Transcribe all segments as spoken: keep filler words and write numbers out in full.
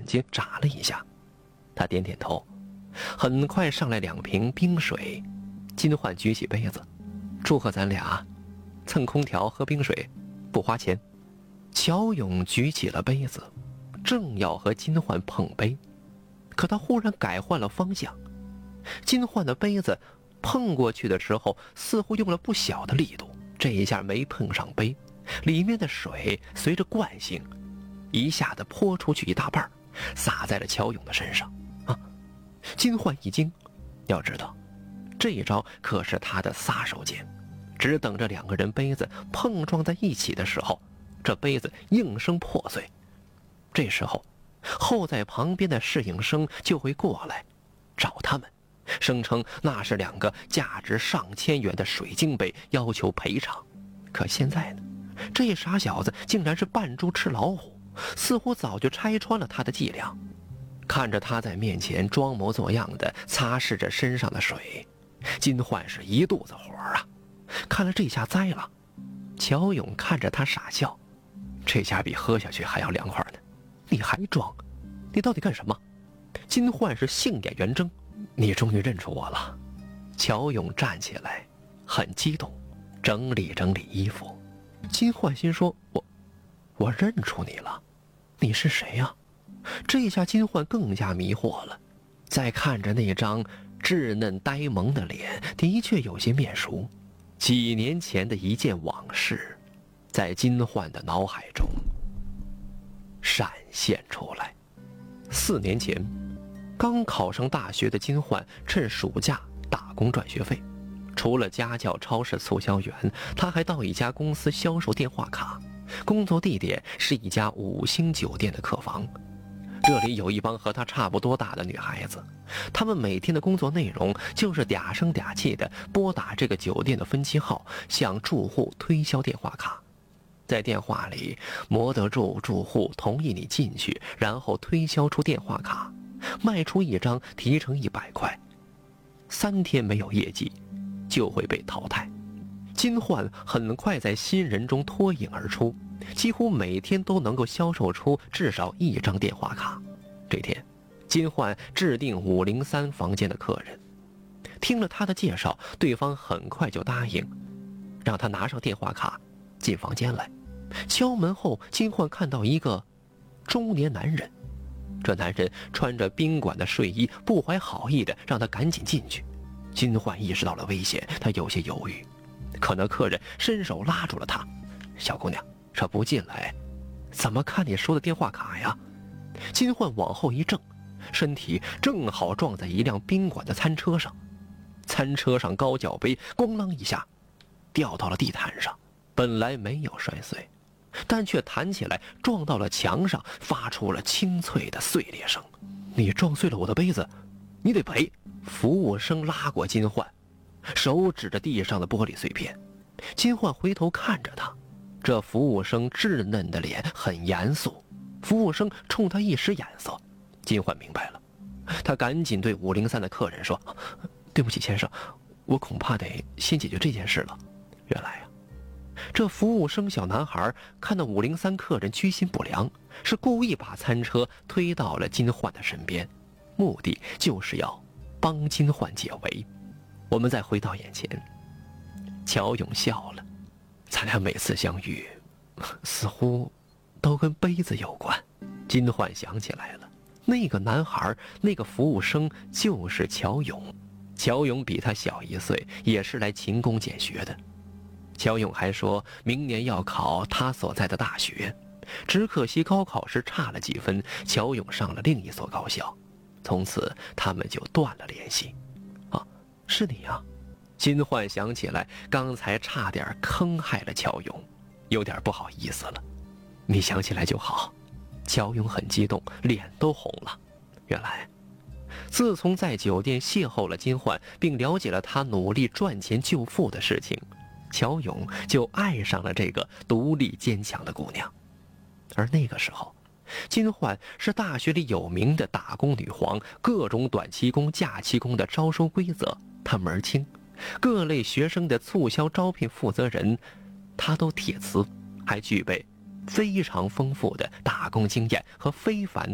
睛眨了一下。他点点头，很快上来两瓶冰水。金焕举起杯子，祝贺咱俩蹭空调喝冰水不花钱。乔勇举起了杯子，正要和金焕碰杯，可他忽然改换了方向。金焕的杯子碰过去的时候似乎用了不小的力度，这一下没碰上杯，里面的水随着惯性一下子泼出去一大半，洒在了乔勇的身上。啊！金焕一惊，要知道这一招可是他的杀手锏，只等着两个人杯子碰撞在一起的时候，这杯子应声破碎。这时候候在旁边的侍应生就会过来找他们，声称那是两个价值上千元的水晶杯，要求赔偿。可现在呢，这傻小子竟然是扮猪吃老虎，似乎早就拆穿了他的伎俩。看着他在面前装模作样的擦拭着身上的水，金焕是一肚子火啊！看了这下栽了。乔勇看着他傻笑，这下比喝下去还要凉快呢。你还装？你到底干什么？金焕是杏眼圆睁。你终于认出我了。乔勇站起来，很激动，整理整理衣服。金焕心说，我我认出你了，你是谁呀？这一下金焕更加迷惑了，再看着那张稚嫩呆萌的脸，的确有些面熟。几年前的一件往事在金焕的脑海中闪现出来。四年前刚考上大学的金焕趁暑假打工赚学费，除了家教、超市促销员，他还到一家公司销售电话卡，工作地点是一家五星酒店的客房。这里有一帮和他差不多大的女孩子，她们每天的工作内容就是嗲声嗲气的拨打这个酒店的分机号，向住户推销电话卡。在电话里磨得住住户同意你进去，然后推销出电话卡，卖出一张提成一百块。三天没有业绩就会被淘汰。金焕很快在新人中脱颖而出，几乎每天都能够销售出至少一张电话卡。这天，金焕制定五零三房间的客人，听了他的介绍，对方很快就答应，让他拿上电话卡进房间来。敲门后，金焕看到一个中年男人，这男人穿着宾馆的睡衣，不怀好意的让他赶紧进去。金焕意识到了危险，他有些犹豫，可那客人伸手拉住了他。小姑娘，这不进来怎么看你说的电话卡呀？金焕往后一怔，身体正好撞在一辆宾馆的餐车上，餐车上高脚杯咣啷一下掉到了地毯上，本来没有摔碎，但却弹起来撞到了墙上，发出了清脆的碎裂声。你撞碎了我的杯子，你得赔！服务生拉过金焕，手指着地上的玻璃碎片。金焕回头看着他，这服务生稚嫩的脸很严肃，服务生冲他一使眼色。金焕明白了，他赶紧对五零三的客人说，对不起先生，我恐怕得先解决这件事了。原来啊，这服务生小男孩看到五零三客人居心不良，是故意把餐车推到了金焕的身边，目的就是要帮金焕解围。我们再回到眼前，乔勇笑了，咱俩每次相遇似乎都跟杯子有关。金焕想起来了，那个男孩，那个服务生就是乔勇。乔勇比他小一岁，也是来勤工俭学的。乔勇还说明年要考他所在的大学，只可惜高考时差了几分，乔勇上了另一所高校，从此他们就断了联系。啊，是你啊！金焕想起来刚才差点坑害了乔勇，有点不好意思了。你想起来就好。乔勇很激动，脸都红了。原来自从在酒店邂逅了金焕，并了解了他努力赚钱救父的事情，乔勇就爱上了这个独立坚强的姑娘。而那个时候，金焕是大学里有名的打工女皇，各种短期工、假期工的招收规则她门儿清，各类学生的促销招聘负责人她都铁磁，还具备非常丰富的打工经验和非凡的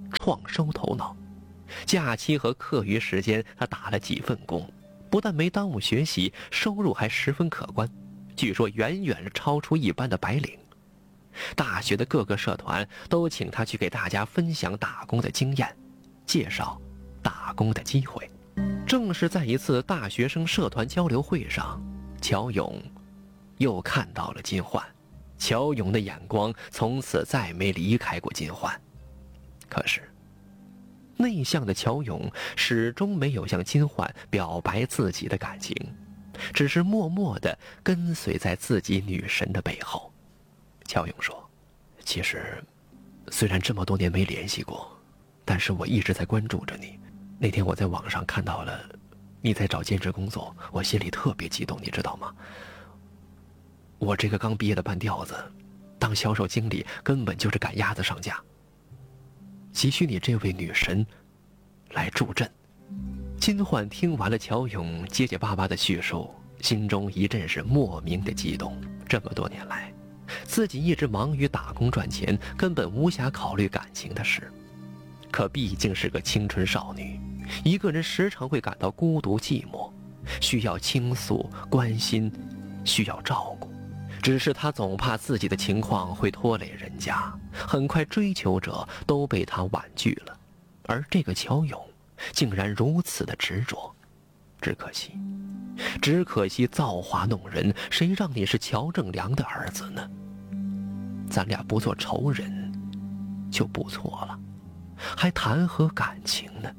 创收头脑。假期和课余时间，他打了几份工，不但没耽误学习，收入还十分可观，据说远远超出一般的白领。大学的各个社团都请他去给大家分享打工的经验，介绍打工的机会。正是在一次大学生社团交流会上，乔勇又看到了金焕。乔勇的眼光从此再没离开过金焕。可是内向的乔勇始终没有向金焕表白自己的感情，只是默默地跟随在自己女神的背后。乔勇说，其实虽然这么多年没联系过，但是我一直在关注着你。那天我在网上看到了你在找兼职工作，我心里特别激动，你知道吗？我这个刚毕业的半吊子，当销售经理根本就是赶鸭子上架，急需你这位女神来助阵。金焕听完了乔勇结结巴巴的叙述，心中一阵是莫名的激动。这么多年来，自己一直忙于打工赚钱，根本无暇考虑感情的事。可毕竟是个青春少女，一个人时常会感到孤独寂寞，需要倾诉关心，需要照顾。只是她总怕自己的情况会拖累人家，很快追求者都被她婉拒了。而这个乔勇竟然如此的执着，只可惜只可惜造化弄人，谁让你是乔正良的儿子呢？咱俩不做仇人就不错了，还谈何感情呢？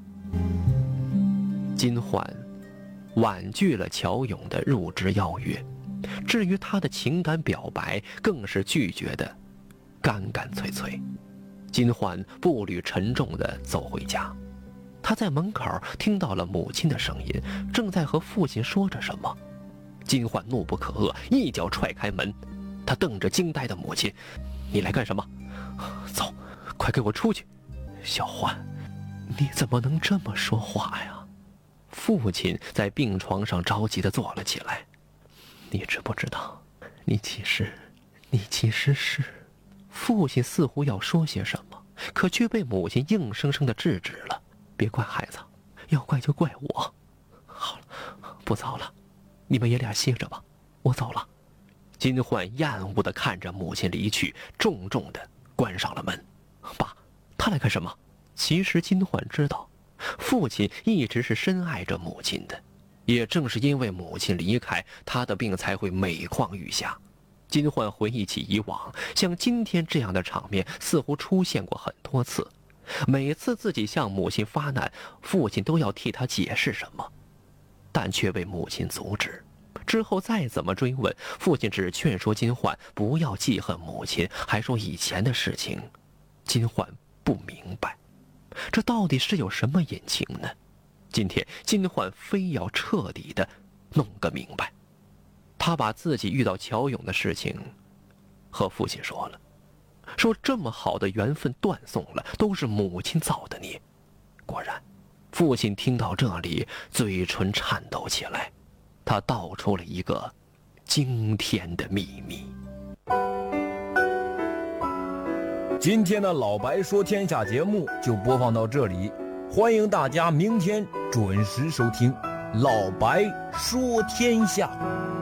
金焕婉拒了乔勇的入职邀约，至于他的情感表白更是拒绝的干干脆脆。金焕步履沉重地走回家，他在门口听到了母亲的声音，正在和父亲说着什么。金焕怒不可遏，一脚踹开门，他瞪着惊呆的母亲，你来干什么？走，快给我出去！小焕，你怎么能这么说话呀？父亲在病床上着急地坐了起来，你知不知道，你其实你其实是……父亲似乎要说些什么，可却被母亲硬生生地制止了。别怪孩子，要怪就怪我。好了，不早了，你们爷俩歇着吧，我走了。金焕厌恶地看着母亲离去，重重地关上了门。爸，他来干什么？其实金焕知道，父亲一直是深爱着母亲的，也正是因为母亲离开，他的病才会每况愈下。金焕回忆起以往，像今天这样的场面似乎出现过很多次。每次自己向母亲发难，父亲都要替他解释什么，但却被母亲阻止。之后再怎么追问，父亲只劝说金焕不要记恨母亲，还说以前的事情。金焕不明白，这到底是有什么隐情呢？今天金焕非要彻底的弄个明白。他把自己遇到乔勇的事情和父亲说了，说这么好的缘分断送了，都是母亲造的孽。果然，父亲听到这里，嘴唇颤抖起来，他道出了一个惊天的秘密。 今天的老白说天下节目就播放到这里，欢迎大家明天准时收听老白说天下。